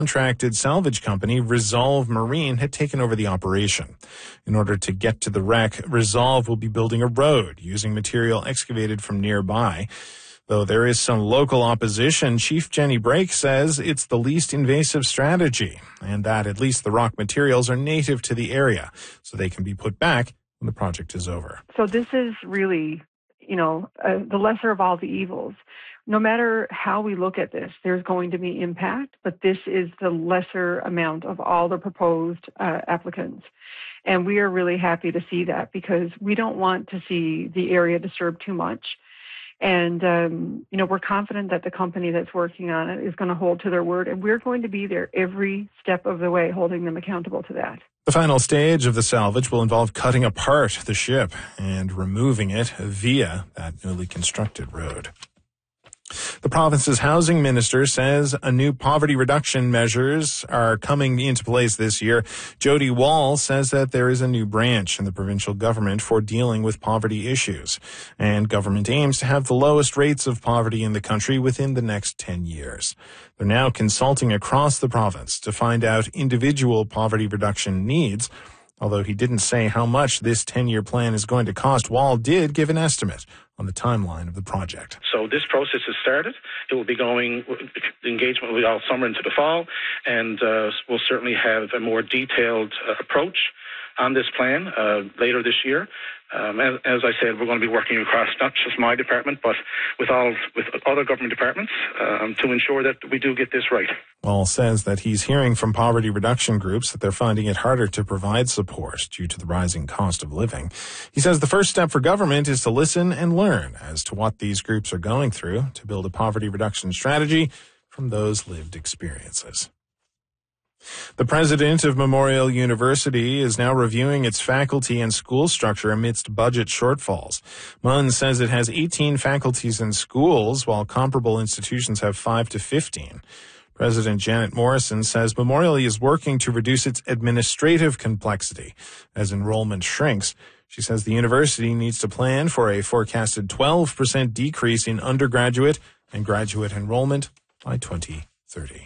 Contracted salvage company Resolve Marine had taken over the operation. In order to get to the wreck, Resolve will be building a road using material excavated from nearby. Though there is some local opposition, Chief Jenny Brake says it's the least invasive strategy and that at least the rock materials are native to the area, so they can be put back when the project is over. So this is really, the lesser of all the evils. No matter how we look at this, there's going to be impact, but this is the lesser amount of all the proposed applicants. And we are really happy to see that because we don't want to see the area disturbed too much. And, we're confident that the company that's working on it is going to hold to their word, and we're going to be there every step of the way, holding them accountable to that. The final stage of the salvage will involve cutting apart the ship and removing it via that newly constructed road. The province's housing minister says a new poverty reduction measures are coming into place this year. Jody Wall says that there is a new branch in the provincial government for dealing with poverty issues, and government aims to have the lowest rates of poverty in the country within the next 10 years. They're now consulting across the province to find out individual poverty reduction needs. Although he didn't say how much this 10-year plan is going to cost, Wall did give an estimate on the timeline of the project. So this process has started. It will be going, engagement will be all summer into the fall, and we'll certainly have a more detailed approach on this plan later this year. As I said, we're going to be working across not just my department, but with other government departments to ensure that we do get this right. Wall says that he's hearing from poverty reduction groups that they're finding it harder to provide support due to the rising cost of living. He says the first step for government is to listen and learn as to what these groups are going through to build a poverty reduction strategy from those lived experiences. The president of Memorial University is now reviewing its faculty and school structure amidst budget shortfalls. MUN says it has 18 faculties and schools, while comparable institutions have 5 to 15. President Janet Morrison says Memorial is working to reduce its administrative complexity as enrollment shrinks. She says the university needs to plan for a forecasted 12% decrease in undergraduate and graduate enrollment by 2030.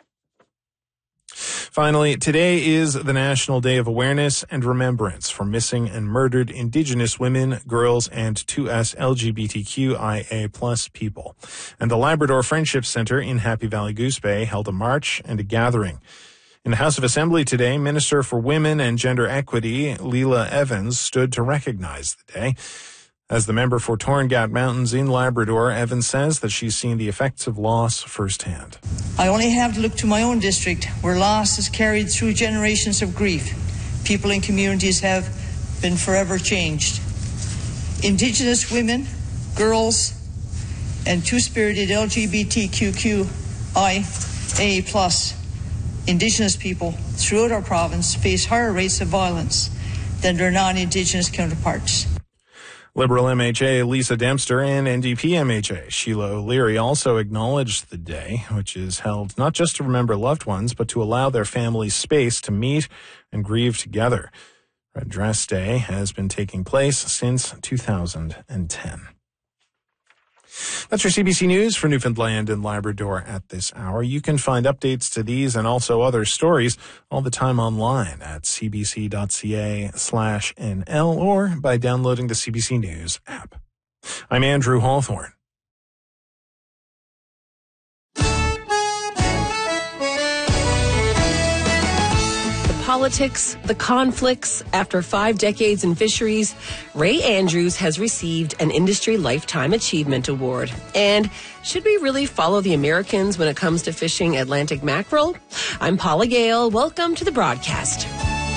Finally, today is the National Day of Awareness and Remembrance for missing and murdered Indigenous women, girls, and 2S LGBTQIA+ people. And the Labrador Friendship Centre in Happy Valley Goose Bay held a march and a gathering. In the House of Assembly today, Minister for Women and Gender Equity, Leela Evans, stood to recognize the day. As the member for Torngat Mountains in Labrador, Evans says that she's seen the effects of loss firsthand. I only have to look to my own district, where loss is carried through generations of grief. People and communities have been forever changed. Indigenous women, girls, and two-spirited LGBTQIA+ Indigenous people throughout our province face higher rates of violence than their non-Indigenous counterparts. Liberal MHA Lisa Dempster and NDP MHA Sheila O'Leary also acknowledged the day, which is held not just to remember loved ones, but to allow their families space to meet and grieve together. Red Dress Day has been taking place since 2010. That's your CBC News for Newfoundland and Labrador at this hour. You can find updates to these and also other stories all the time online at cbc.ca/NL or by downloading the CBC News app. I'm Andrew Hawthorne. Politics, the conflicts. After 5 decades in fisheries, Ray Andrews has received an Industry Lifetime Achievement Award. And should we really follow the Americans when it comes to fishing Atlantic mackerel? I'm Paula Gale. Welcome to the broadcast.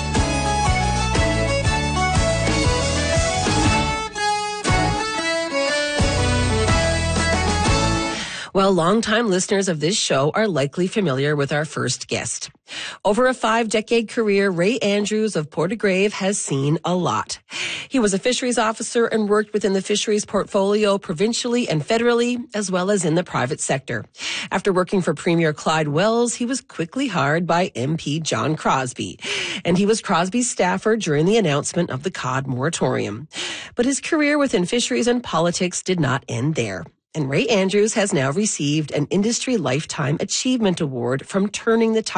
Well, longtime listeners of this show are likely familiar with our first guest. Over a 5-decade career, Ray Andrews of Portagrave has seen a lot. He was a fisheries officer and worked within the fisheries portfolio provincially and federally, as well as in the private sector. After working for Premier Clyde Wells, he was quickly hired by MP John Crosbie, and he was Crosbie's staffer during the announcement of the cod moratorium. But his career within fisheries and politics did not end there. And Ray Andrews has now received an Industry Lifetime Achievement Award from Turning the Tide